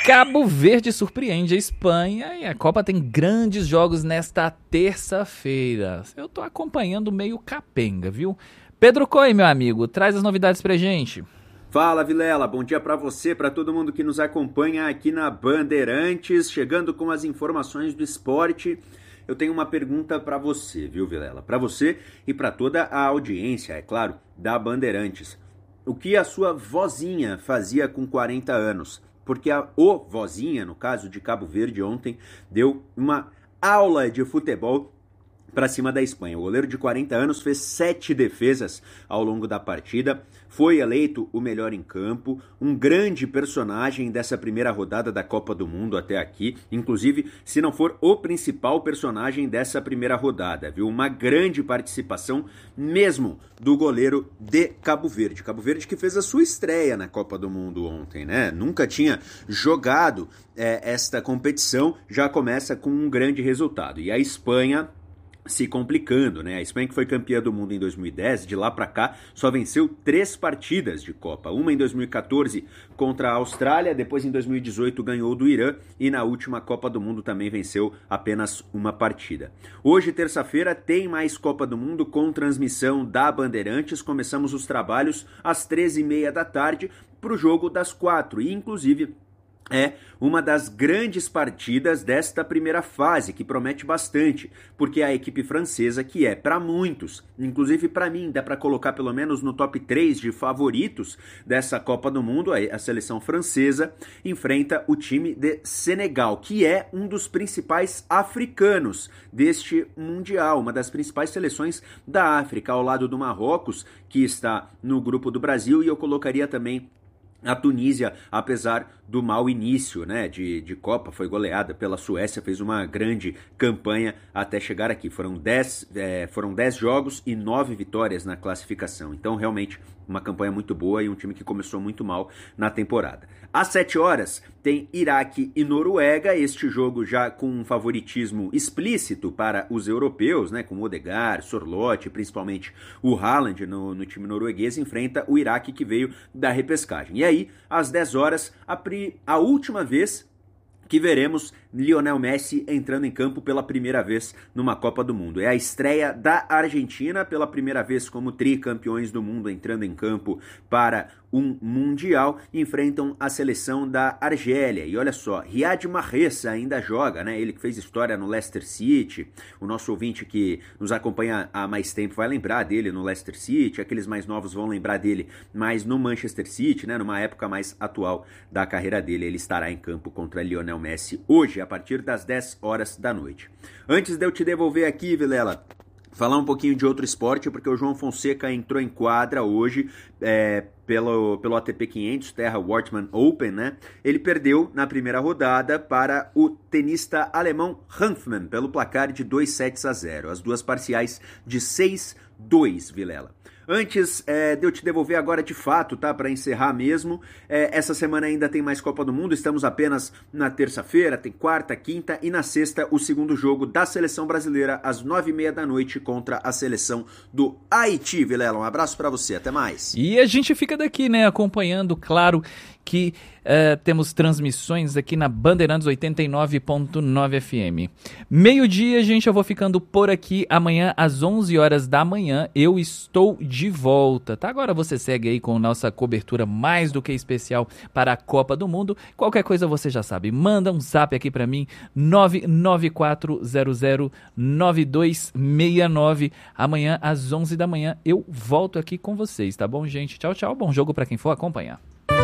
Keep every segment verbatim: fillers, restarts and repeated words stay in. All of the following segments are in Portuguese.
Cabo Verde surpreende a Espanha e a Copa tem grandes jogos nesta terça-feira. Eu tô acompanhando meio capenga, viu? Pedro Coi, meu amigo, traz as novidades pra gente. Fala, Vilela, bom dia pra você, pra todo mundo que nos acompanha aqui na Bandeirantes, chegando com as informações do esporte. Eu tenho uma pergunta pra você, viu, Vilela? Pra você e pra toda a audiência, é claro, da Bandeirantes. O que a sua vozinha fazia com quarenta anos? Porque a o vozinha, no caso de Cabo Verde, ontem deu uma aula de futebol para cima da Espanha. O goleiro de quarenta anos fez sete defesas ao longo da partida, foi eleito o melhor em campo, um grande personagem dessa primeira rodada da Copa do Mundo até aqui, inclusive se não for o principal personagem dessa primeira rodada, viu? Uma grande participação mesmo do goleiro de Cabo Verde. Cabo Verde que fez a sua estreia na Copa do Mundo ontem, né? Nunca tinha jogado é, esta competição, já começa com um grande resultado. E a Espanha se complicando, né? A Espanha, que foi campeã do mundo em dois mil e dez, de lá pra cá só venceu três partidas de Copa. Uma em dois mil e catorze contra a Austrália, depois em dois mil e dezoito ganhou do Irã e na última Copa do Mundo também venceu apenas uma partida. Hoje, terça-feira, tem mais Copa do Mundo com transmissão da Bandeirantes. Começamos os trabalhos às treze e meia da tarde pro jogo das quatro e, inclusive, é uma das grandes partidas desta primeira fase, que promete bastante, porque a equipe francesa, que é para muitos, inclusive para mim, dá para colocar pelo menos no top três de favoritos dessa Copa do Mundo, a seleção francesa enfrenta o time de Senegal, que é um dos principais africanos deste Mundial, uma das principais seleções da África, ao lado do Marrocos, que está no grupo do Brasil, e eu colocaria também a Tunísia, apesar do mau início, né, de, de Copa, foi goleada pela Suécia, fez uma grande campanha até chegar aqui. Foram dez, é, foram dez jogos e nove vitórias na classificação. Então, realmente, uma campanha muito boa e um time que começou muito mal na temporada. Às sete horas, tem Iraque e Noruega, este jogo já com um favoritismo explícito para os europeus, né, com Odegaard, Sorloth, principalmente o Haaland no, no time norueguês, enfrenta o Iraque, que veio da repescagem. E aí, às dez horas, a, pri, a última vez que veremos Lionel Messi entrando em campo pela primeira vez numa Copa do Mundo. É a estreia da Argentina, pela primeira vez como tricampeões do mundo, entrando em campo para um Mundial. Enfrentam a seleção da Argélia. E olha só, Riyad Mahrez ainda joga, né? Ele que fez história no Leicester City. O nosso ouvinte que nos acompanha há mais tempo vai lembrar dele no Leicester City. Aqueles mais novos vão lembrar dele mais no Manchester City, né? Numa época mais atual da carreira dele. Ele estará em campo contra Lionel Messi hoje, a partir das dez horas da noite. Antes de eu te devolver aqui, Vilela, falar um pouquinho de outro esporte, porque o João Fonseca entrou em quadra hoje é, pelo, pelo A T P quinhentos, Terra Wortmann Open, né? Ele perdeu na primeira rodada para o tenista alemão Hanfmann, pelo placar de dois sets a zero. As duas parciais de seis a dois, Vilela. Antes é, de eu te devolver agora de fato, tá, para encerrar mesmo, é, essa semana ainda tem mais Copa do Mundo, estamos apenas na terça-feira, tem quarta, quinta e na sexta o segundo jogo da seleção brasileira às nove e meia da noite contra a seleção do Haiti, Vilela. Um abraço para você, até mais. E a gente fica daqui, né, acompanhando, claro, que uh, temos transmissões aqui na Bandeirantes oitenta e nove ponto nove F M. Meio-dia, gente, eu vou ficando por aqui. Amanhã, às onze horas da manhã, eu estou de volta, tá? Agora você segue aí com nossa cobertura mais do que especial para a Copa do Mundo. Qualquer coisa você já sabe, manda um zap aqui para mim, nove nove quatro zero zero nove dois seis nove. Amanhã, às onze da manhã, eu volto aqui com vocês, tá bom, gente? Tchau, tchau. Bom jogo para quem for acompanhar.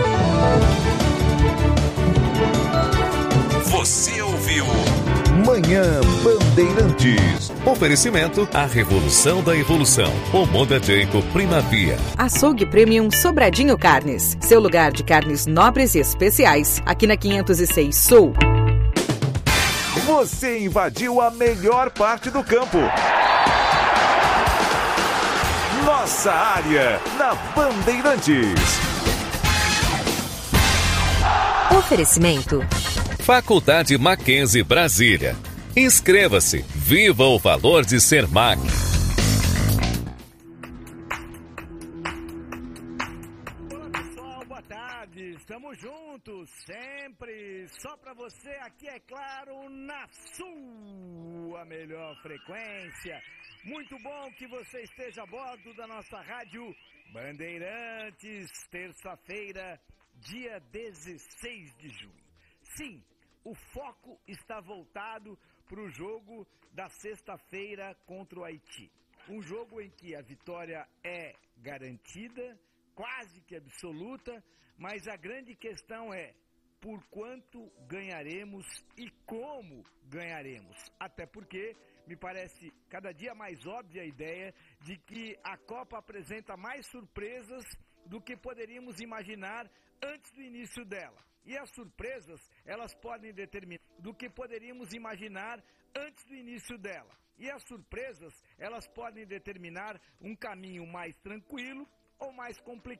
Você ouviu Manhã Bandeirantes. Oferecimento A Revolução da Evolução. O Monda Jacob Primavia. Açougue Premium Sobradinho Carnes. Seu lugar de carnes nobres e especiais. Aqui na quinhentos e seis Sul. Você invadiu a melhor parte do campo. Nossa área na Bandeirantes. Oferecimento Faculdade Mackenzie Brasília. Inscreva-se. Viva o valor de ser Mac. Olá, pessoal. Boa tarde. Estamos juntos. juntos, sempre, só pra você, aqui é claro, na sua melhor frequência. Muito bom que você esteja a bordo da nossa rádio Bandeirantes, terça-feira, dia dezesseis de junho. Sim, o foco está voltado para o jogo da sexta-feira contra o Haiti. Um jogo em que a vitória é garantida, quase que absoluta, mas a grande questão é por quanto ganharemos e como ganharemos. Até porque me parece cada dia mais óbvia a ideia de que a Copa apresenta mais surpresas do que poderíamos imaginar antes do início dela. E as surpresas, elas podem determinar do que poderíamos imaginar antes do início dela. E as surpresas, elas podem determinar um caminho mais tranquilo ou mais complicado.